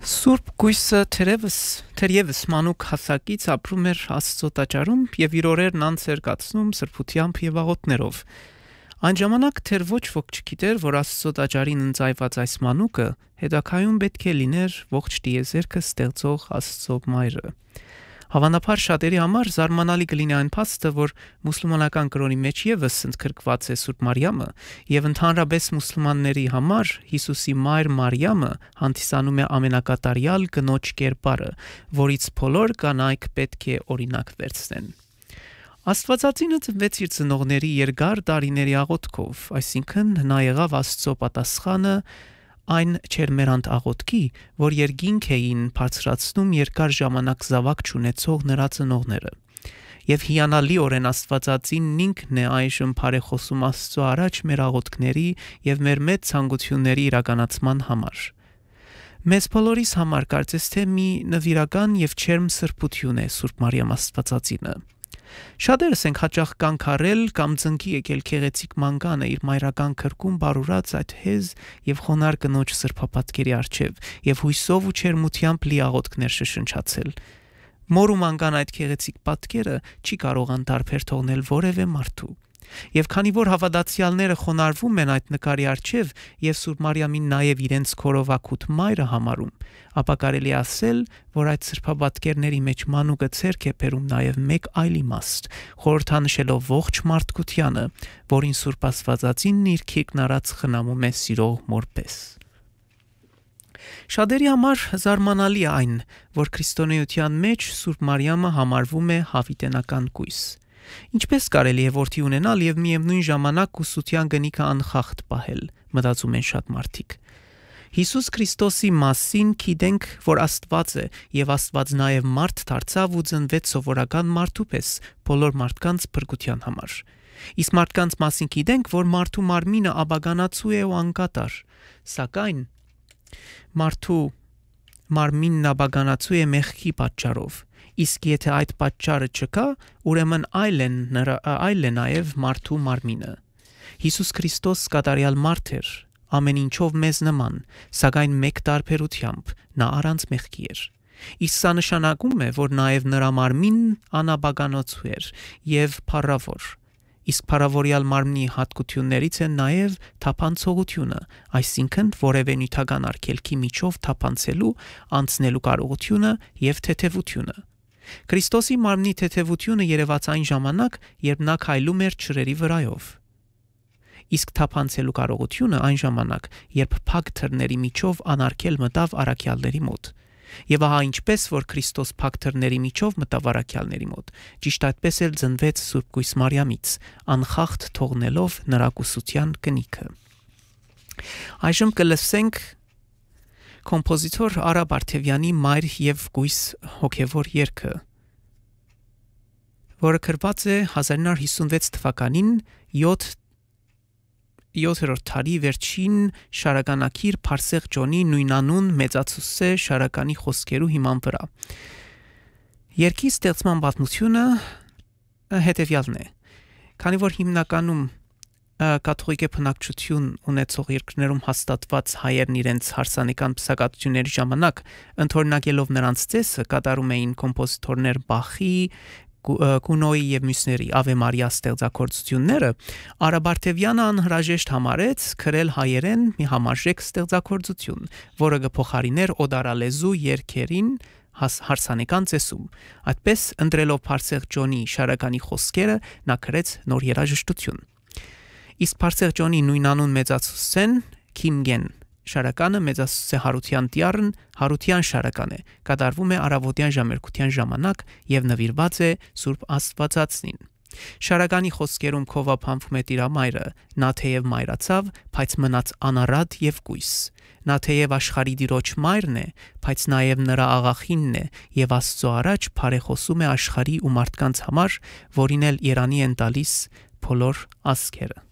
Սուրբ գույսը թերևս մանուկ հասակից ապրում էր Աստծո տաճարում եւ իր օրերն անց էր կացնում սրբությամբ եւ աղոթներով։ Այն ժամանակ թեր ոչ ոք չգիտեր, որ Աստծո տաճարին ընծայված այս մանուկը հետագայում պետք է լիներ ողջ տիեզերքը ստեղծող Աստծո մայրը։ Հավանաբար շատերի համար զարմանալի կլինի այն փաստը, որ մուսուլմանական կրոնի մեջ եւս ընդգրկված է Սուրբ Մարիամը, եւ ընդհանրապես մուսուլմանների համար Հիսուսի մայր Մարիամը հանդիսանում է ամենակատարյալ կնոջ կերպարը, որից բոլոր կանայք պետք է օրինակ վերցնեն։ Աստվածածինը ծնվեց իր ծնողների երկար տարիների աղոթքով, այսինքն նա եղավ Աստծո պատասխանը այն չերմերանտ աղոթքի, որ երկինք էին բարձրացնում երկար ժամանակ զավակ չունեցող նրա ծնողները։ Եվ հիանալիորեն Աստվածածինն ինքն է այժմ բարեխոսում Աստծո առաջ մեր աղոթքների եւ մեր մեծ ցանկությունների իրականացման համար։ Մեզ բոլորիս համար կարծես թե մի նվիրական եւ չերմ սրբություն է Սուրբ Մարիամ Աստվածածինը։ Շատերս ենք հաճախ կանքարել կամ ծնկի եկել գեղեցիկ մանկանը իր մայրական քրկում բարուրած այդ հեզ եւ խոնար կնոջ սրբապատկերի առջև եւ հույսով ու չերմությամբ լի աղոթքներ շշնչացել։ Մոր ու մանկան այդ գեղեցիկ պատկերը չի կարող անտարբեր թողնել որևէ մարդու։ Եվ քանի որ հավատացյալները խոնարհվում են այդ նկարի առջև եւ Սուրբ Մարիամին նաեւ իրենց քորովակուտ մայրը համարում, ապա կարելի ասել, որ այդ սրբապատկերների մեջ մանուկը ցերկ է բերում նաեւ մեկ այլ իմաստ, խորհրդանշելով ողջ մարդկությանը, որին Սուրբ Աստվածածինն իր քիրքն առած խնամում է սիրող մորպես։ Շատերի համար զարմանալի է այն, որ քրիստոնեության մեջ Սուրբ Մարիամը համարվում է հավիտենական կույս։ Ինչպես կարելի է որդի ունենալ եւ միևնույն ժամանակ ուսուցյան գնիքը անխախտ պահել, մտածում են շատ մարդիկ։ Հիսուս Քրիստոսի մասին գիտենք, որ Աստված է եւ Աստված նաեւ մարդ դարձավ ու ծնվեց սովորական մարդու պես բոլոր մարդկանց փրկության համար։ Իսկ մարդկանց մասին գիտենք, որ մարդու մարմինը աբագանացու է ու անկատար, սակայն մարդու մարմինն աբագանացու է մեղքի պատճառով։ Իսկ եթե այդ պատճառը չկա, ուրեմն այլ է նաև մարդու մարմինը։ Հիսուս Քրիստոս կատարյալ մարդ էր, ամեն ինչով մեզ նման, սակայն մեկ տարբերությամբ, նա առանց մեղքի էր։ Իսկ սա նշանակում է, որ նաև նրա մարմինն անաբագանոցու էր եւ փառավոր։ Իսկ փառավորյալ մարմնի հատկություններից է նաև թափանցողությունը, այսինքն որևէ նյութական արգելքի միջով թափանցելու, անցնելու կարողությունը եւ թեթևությունը։ Քրիստոսի մարմնի թեթևությունը երևաց այն ժամանակ, երբ նա քայլում էր ջրերի վրայով։ Իսկ թափանցելու կարողությունը այն ժամանակ, երբ փակ թռների միջով անարգել մտավ առաքյալների մոտ։ Եվ ահա ինչպես որ Քրիստոս փակ թռների միջով մտավ առաքյալների մոտ, ճիշտ այդպես էլ ծնվեց Սուրբ Գույս Մարիամից, անխախտ թողնելով նրա կուսության կնիքը։ Այժմ կլսենք կոմպոզիտոր Արա Բարթևյանի Մայր եւ Գույս հոգևոր երգը, որը գրված է 1956 թվականին 7-րդ դարի վերջին շարականակիր Փարսեղ Ջոնի նույնանուն մեծացուցե շարականի խոսքերու հիման վրա։ Երգի ստեղծման պատմությունը հետևյալն է։ Քանի որ հիմնականում կաթողիկե բնակչություն ունեցող երկրներում հաստատված հայերն իրենց հարսանեկան պսակատությունների ժամանակ ընդօրինակելով նրանց ծեսը կատարում էին կոմպոզիտորներ Բախի, Կունոյի եւ մյուսների Ave Maria ստեղծագործությունները, Արա Բարթևյանը անհրաժեշտ համարեց գրել հայերեն մի համարժեք ստեղծագործություն, որը կփոխարիներ օդարալեզու երգերին հարսանեկան ծեսում։ Այդպես ընտրելով Փարսեղ Ջոնի շարականի խոսքերը նա գրեց նոր երաժշտություն։ Իսկ Փարսեղ Ջոնի նույնանուն մեծացուցեն Քիմգեն շարականը մեծացուցե Հարության տյառն Հարության շարական է, կատարվում է առավոտյան ժամերկության ժամանակ եւ նվիրված է Սուրբ Աստվածածնին։ Շարականի խոսքերում քովափանվում է Տիրամայրը, նա թեև մայրացավ, բայց մնաց անառատ եւ կույս։ Նա թեև աշխարհի Տիրոջ մայրն է, բայց նաեւ նրա աղախինն է եւ Աստծո առաջ բարեխոսում է աշխարհի ու մարդկանց համար, որին էլ երանի են տալիս բոլոր ազգերը։